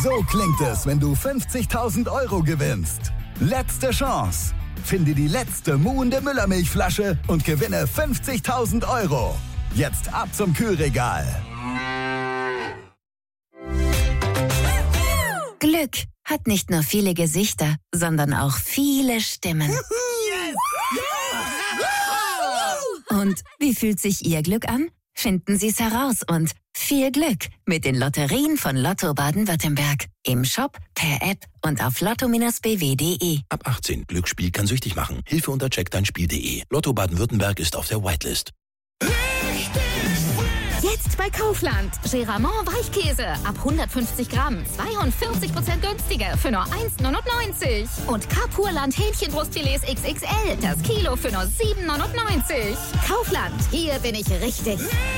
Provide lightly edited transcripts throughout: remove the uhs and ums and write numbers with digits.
So klingt es, wenn du 50.000 € gewinnst. Letzte Chance. Finde die letzte muhende Müllermilchflasche und gewinne 50.000 €. Jetzt ab zum Kühlregal. Glück hat nicht nur viele Gesichter, sondern auch viele Stimmen. Und wie fühlt sich Ihr Glück an? Finden Sie es heraus und viel Glück mit den Lotterien von Lotto Baden-Württemberg. Im Shop, per App und auf lotto-bw.de. Ab 18. Glücksspiel kann süchtig machen. Hilfe unter checkdeinspiel.de. Lotto Baden-Württemberg ist auf der Whitelist. Jetzt bei Kaufland. Geramont Weichkäse ab 150 Gramm. 42% günstiger für nur 1,99. Und Kapurland Hähnchenbrustfilets XXL. Das Kilo für nur 7,99. Kaufland. Hier bin ich richtig.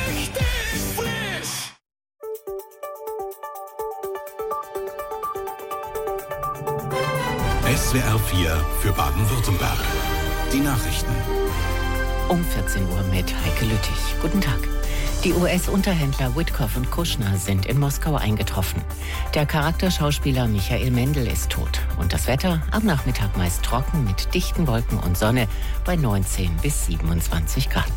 SWR 4 für Baden-Württemberg. Die Nachrichten. Um 14 Uhr mit Heike Lüttich. Guten Tag. Die US-Unterhändler Witkoff und Kushner sind in Moskau eingetroffen. Der Charakterschauspieler Michael Mendl ist tot. Und das Wetter am Nachmittag meist trocken mit dichten Wolken und Sonne bei 19 bis 27 Grad.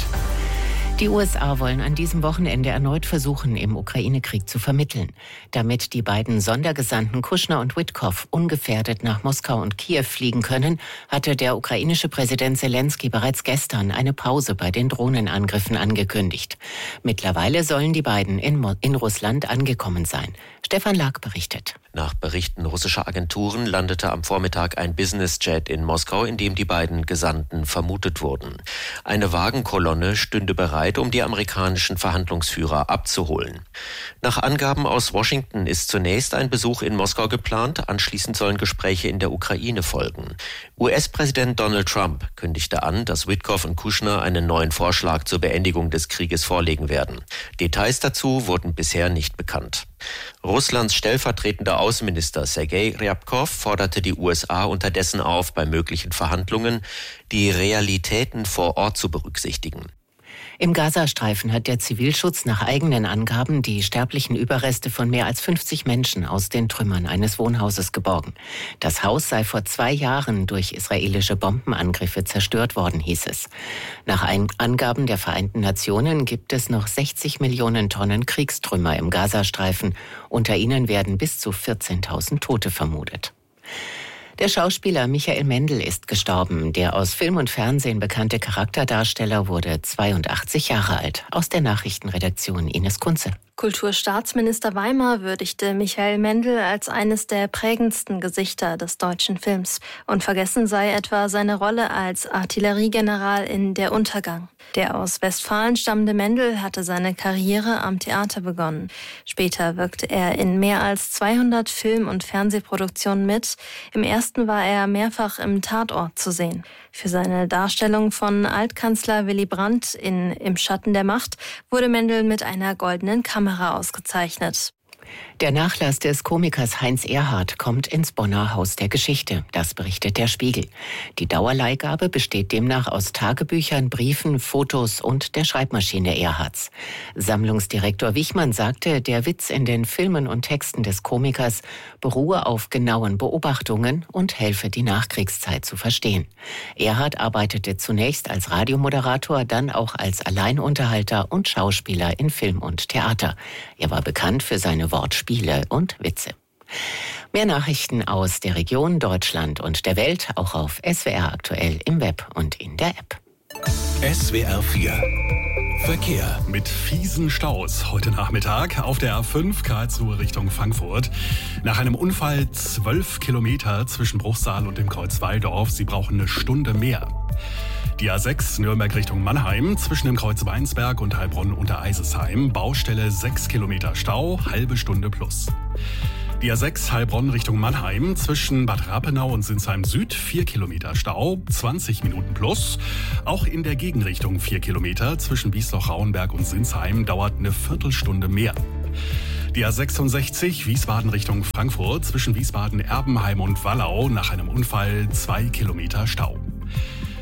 Die USA wollen an diesem Wochenende erneut versuchen, im Ukraine-Krieg zu vermitteln. Damit die beiden Sondergesandten Kushner und Witkoff ungefährdet nach Moskau und Kiew fliegen können, hatte der ukrainische Präsident Selenskyj bereits gestern eine Pause bei den Drohnenangriffen angekündigt. Mittlerweile sollen die beiden in Russland angekommen sein. Stefan Lag berichtet. Nach Berichten russischer Agenturen landete am Vormittag ein Businessjet in Moskau, in dem die beiden Gesandten vermutet wurden. Eine Wagenkolonne stünde bereit, um die amerikanischen Verhandlungsführer abzuholen. Nach Angaben aus Washington ist zunächst ein Besuch in Moskau geplant, anschließend sollen Gespräche in der Ukraine folgen. US-Präsident Donald Trump kündigte an, dass Witkoff und Kushner einen neuen Vorschlag zur Beendigung des Krieges vorlegen werden. Details dazu wurden bisher nicht bekannt. Russlands stellvertretender Außenminister Sergei Ryabkov forderte die USA unterdessen auf, bei möglichen Verhandlungen die Realitäten vor Ort zu berücksichtigen. Im Gazastreifen hat der Zivilschutz nach eigenen Angaben die sterblichen Überreste von mehr als 50 Menschen aus den Trümmern eines Wohnhauses geborgen. Das Haus sei vor 2 Jahren durch israelische Bombenangriffe zerstört worden, hieß es. Nach Angaben der Vereinten Nationen gibt es noch 60 Millionen Tonnen Kriegstrümmer im Gazastreifen. Unter ihnen werden bis zu 14.000 Tote vermutet. Der Schauspieler Michael Mendl ist gestorben. Der aus Film und Fernsehen bekannte Charakterdarsteller wurde 82 Jahre alt. Aus der Nachrichtenredaktion Ines Kunze. Kulturstaatsminister Weimar würdigte Michael Mendl als eines der prägendsten Gesichter des deutschen Films. Unvergessen sei etwa seine Rolle als Artilleriegeneral in Der Untergang. Der aus Westfalen stammende Mendl hatte seine Karriere am Theater begonnen. Später wirkte er in mehr als 200 Film- und Fernsehproduktionen mit. Im ersten war er mehrfach im Tatort zu sehen. Für seine Darstellung von Altkanzler Willy Brandt in Im Schatten der Macht wurde Mendl mit einer goldenen Kamera ausgezeichnet. Der Nachlass des Komikers Heinz Erhardt kommt ins Bonner Haus der Geschichte. Das berichtet der Spiegel. Die Dauerleihgabe besteht demnach aus Tagebüchern, Briefen, Fotos und der Schreibmaschine Erhardts. Sammlungsdirektor Wichmann sagte, der Witz in den Filmen und Texten des Komikers beruhe auf genauen Beobachtungen und helfe, die Nachkriegszeit zu verstehen. Erhardt arbeitete zunächst als Radiomoderator, dann auch als Alleinunterhalter und Schauspieler in Film und Theater. Er war bekannt für seine Wortspiele und Witze. Mehr Nachrichten aus der Region, Deutschland und der Welt auch auf SWR aktuell im Web und in der App. SWR 4 Verkehr. Mit fiesen Staus heute Nachmittag auf der A5 Karlsruhe Richtung Frankfurt. Nach einem Unfall 12 Kilometer zwischen Bruchsal und dem Kreuz Walldorf. Sie brauchen eine Stunde mehr. Die A6 Nürnberg Richtung Mannheim zwischen dem Kreuz Weinsberg und Heilbronn unter Eisesheim. Baustelle 6 Kilometer Stau, halbe Stunde plus. Die A6 Heilbronn Richtung Mannheim zwischen Bad Rappenau und Sinsheim Süd 4 Kilometer Stau, 20 Minuten plus. Auch in der Gegenrichtung 4 Kilometer zwischen Biesloch-Rauenberg und Sinsheim dauert eine Viertelstunde mehr. Die A66 Wiesbaden Richtung Frankfurt zwischen Wiesbaden, Erbenheim und Wallau nach einem Unfall 2 Kilometer Stau.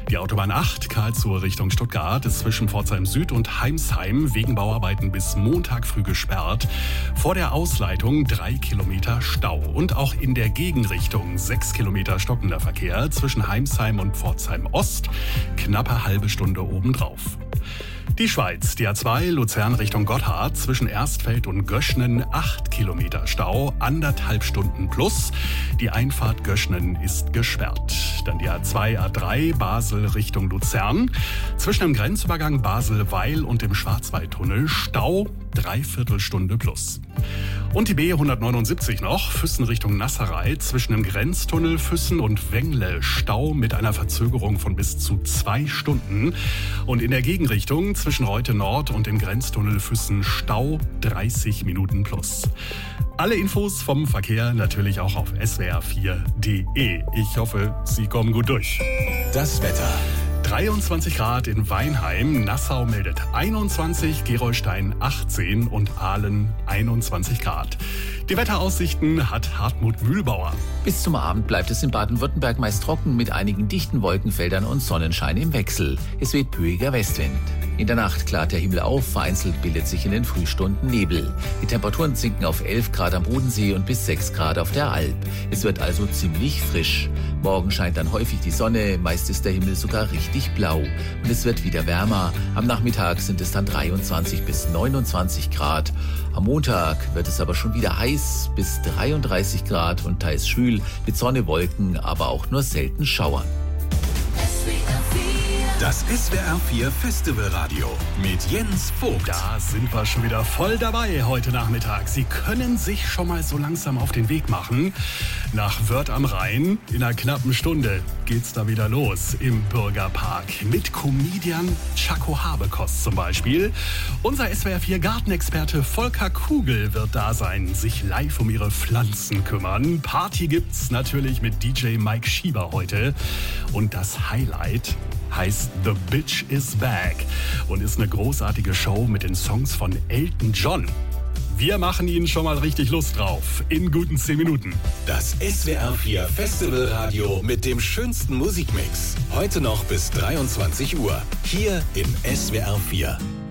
Die Autobahn 8 Karlsruhe Richtung Stuttgart ist zwischen Pforzheim Süd und Heimsheim wegen Bauarbeiten bis Montag früh gesperrt. Vor der Ausleitung 3 Kilometer Stau und auch in der Gegenrichtung 6 Kilometer stockender Verkehr zwischen Heimsheim und Pforzheim Ost. Knappe halbe Stunde obendrauf. Die Schweiz, die A2 Luzern Richtung Gotthard, zwischen Erstfeld und Göschnen 8 Kilometer Stau, 1,5 Stunden plus. Die Einfahrt Göschnen ist gesperrt. Dann die A2 A3 Basel Richtung Luzern, zwischen dem Grenzübergang Basel-Weil und dem Schwarzwaldtunnel Stau, 3/4 Stunde plus. Und die B179 noch, Füssen Richtung Nasserei, zwischen dem Grenztunnel Füssen und Wengle Stau mit einer Verzögerung von bis zu 2 Stunden. Und in der Gegenrichtung zwischen Reute Nord und dem Grenztunnel Füssen Stau 30 Minuten plus. Alle Infos vom Verkehr natürlich auch auf swr4.de. Ich hoffe, Sie kommen gut durch. Das Wetter. 23 Grad in Weinheim, Nassau meldet 21, Gerolstein 18 und Aalen 21 Grad. Die Wetteraussichten hat Hartmut Mühlbauer. Bis zum Abend bleibt es in Baden-Württemberg meist trocken mit einigen dichten Wolkenfeldern und Sonnenschein im Wechsel. Es weht böiger Westwind. In der Nacht klart der Himmel auf, vereinzelt bildet sich in den Frühstunden Nebel. Die Temperaturen sinken auf 11 Grad am Bodensee und bis 6 Grad auf der Alp. Es wird also ziemlich frisch. Morgen scheint dann häufig die Sonne, meist ist der Himmel sogar richtig blau. Und es wird wieder wärmer. Am Nachmittag sind es dann 23 bis 29 Grad. Am Montag wird es aber schon wieder heiß, bis 33 Grad und teils schwül, mit Sonne, Wolken, aber auch nur selten Schauern. Das SWR4 Festivalradio mit Jens Vogt. Da sind wir schon wieder voll dabei heute Nachmittag. Sie können sich schon mal so langsam auf den Weg machen. Nach Wörth am Rhein, in einer knappen Stunde, geht's da wieder los im Bürgerpark. Mit Comedian Chaco Habekost zum Beispiel. Unser SWR4 Gartenexperte Volker Kugel wird da sein, sich live um ihre Pflanzen kümmern. Party gibt's natürlich mit DJ Mike Schieber heute. Und das Highlight heißt The Bitch is Back und ist eine großartige Show mit den Songs von Elton John. Wir machen Ihnen schon mal richtig Lust drauf. In guten 10 Minuten. Das SWR4 Festivalradio mit dem schönsten Musikmix. Heute noch bis 23 Uhr. Hier im SWR4.